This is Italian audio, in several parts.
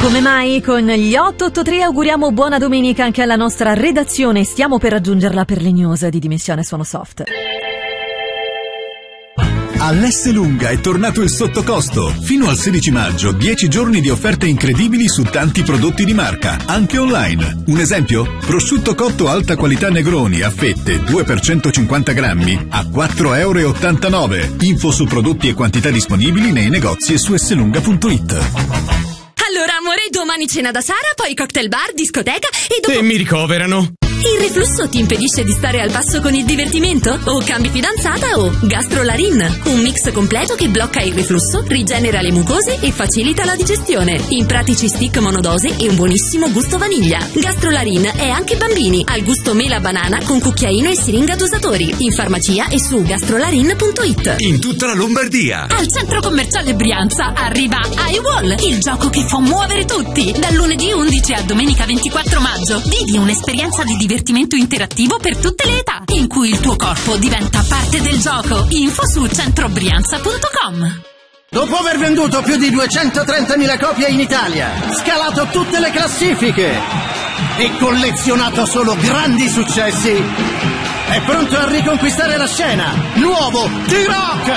Come mai? Con gli 883 auguriamo buona domenica anche alla nostra redazione. Stiamo per raggiungerla per le news di Dimensione Suono Soft. All'Esselunga è tornato il sottocosto. Fino al 16 maggio, 10 giorni di offerte incredibili su tanti prodotti di marca, anche online. Un esempio? Prosciutto cotto alta qualità Negroni a fette 2 per 150 grammi a €4,89. Info su prodotti e quantità disponibili nei negozi e su esselunga.it. Allora, amore, domani cena da Sara, poi cocktail bar, discoteca e dopo... E mi ricoverano. Il reflusso ti impedisce di stare al passo con il divertimento? O cambi fidanzata o Gastrolarin, un mix completo che blocca il reflusso, rigenera le mucose e facilita la digestione. In pratici stick monodose e un buonissimo gusto vaniglia. Gastrolarin è anche bambini, al gusto mela banana con cucchiaino e siringa dosatori. In farmacia e su gastrolarin.it. In tutta la Lombardia. Al centro commerciale Brianza arriva iWall, il gioco che fa muovere tutti. Dal lunedì 11 a domenica 24 maggio vivi un'esperienza di divertimento interattivo per tutte le età, in cui il tuo corpo diventa parte del gioco. Info su centrobrianza.com. Dopo aver venduto più di 230.000 copie in Italia, scalato tutte le classifiche e collezionato solo grandi successi, è pronto a riconquistare la scena. Nuovo T-Rock!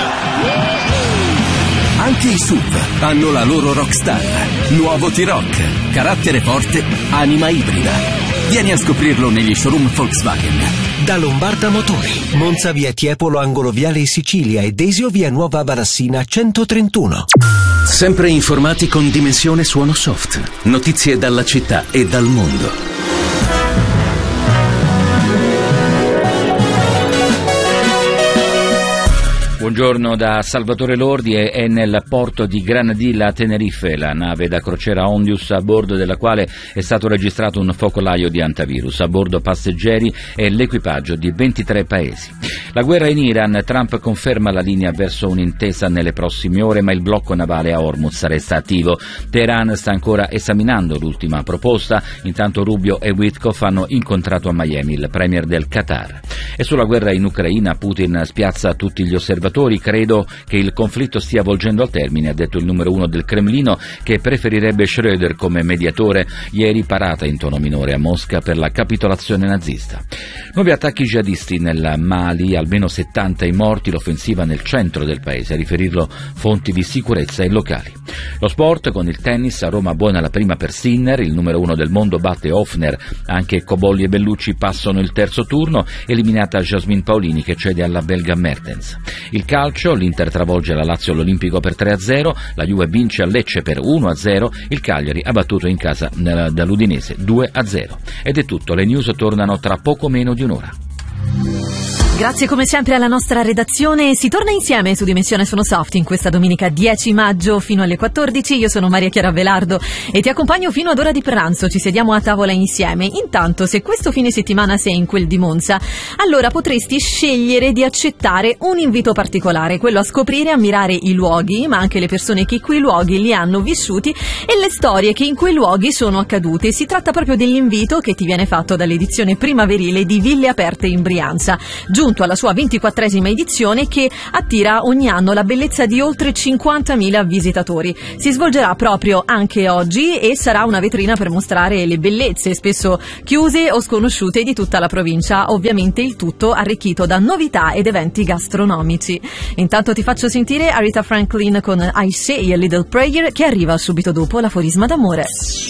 Anche i SUV hanno la loro rockstar. Nuovo T-Rock, carattere forte, anima ibrida. Vieni a scoprirlo negli showroom Volkswagen. Da Lombarda Motori, Monza via Tiepolo angolo Viale Sicilia e Desio via Nuova Barassina 131. Sempre informati con Dimensione Suono Soft. Notizie dalla città e dal mondo. Buongiorno da Salvatore Lordi. È nel porto di Granadilla a Tenerife la nave da crociera Ondius, a bordo della quale è stato registrato un focolaio di antivirus. A bordo passeggeri e l'equipaggio di 23 paesi. La guerra in Iran, Trump conferma la linea verso un'intesa nelle prossime ore, ma il blocco navale a Hormuz resta attivo. Teheran sta ancora esaminando l'ultima proposta, intanto Rubio e Witkoff hanno incontrato a Miami il premier del Qatar. E sulla guerra in Ucraina Putin spiazza tutti gli osservatori. Credo che il conflitto stia volgendo al termine, ha detto il numero uno del Cremlino, che preferirebbe Schröder come mediatore. Ieri parata in tono minore a Mosca per la capitolazione nazista. Nuovi attacchi jihadisti nel Mali, almeno 70 i morti, l'offensiva nel centro del paese, a riferirlo fonti di sicurezza e locali. Lo sport con il tennis, a Roma buona la prima per Sinner, il numero uno del mondo batte Hofner, anche Cobolli e Bellucci passano il terzo turno, eliminata Jasmine Paolini che cede alla belga Mertens. Il calcio, l'Inter travolge la Lazio all'Olimpico per 3-0, la Juve vince a Lecce per 1-0, il Cagliari ha battuto in casa dall'Udinese 2-0. Ed è tutto, le news tornano tra poco meno di un'ora. Grazie come sempre alla nostra redazione. Si torna insieme su Dimensione Suono Soft in questa domenica 10 maggio fino alle 14. Io sono Maria Chiara Velardo e ti accompagno fino ad ora di pranzo. Ci sediamo a tavola insieme. Intanto, se questo fine settimana sei in quel di Monza, allora potresti scegliere di accettare un invito particolare, quello a scoprire e ammirare i luoghi, ma anche le persone che quei luoghi li hanno vissuti e le storie che in quei luoghi sono accadute. Si tratta proprio dell'invito che ti viene fatto dall'edizione primaverile di Ville Aperte in Brianza, giunto alla sua 24esima edizione, che attira ogni anno la bellezza di oltre 50.000 visitatori. Si svolgerà proprio anche oggi e sarà una vetrina per mostrare le bellezze, spesso chiuse o sconosciute, di tutta la provincia, ovviamente il tutto arricchito da novità ed eventi gastronomici. Intanto ti faccio sentire Aretha Franklin con I Say a Little Prayer, che arriva subito dopo l'aforisma d'amore.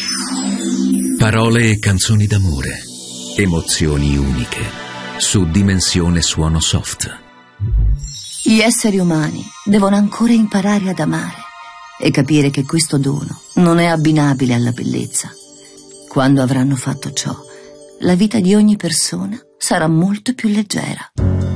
Parole e canzoni d'amore, emozioni uniche. Su Dimensione Suono Soft. Gli esseri umani devono ancora imparare ad amare e capire che questo dono non è abbinabile alla bellezza. Quando avranno fatto ciò, la vita di ogni persona sarà molto più leggera.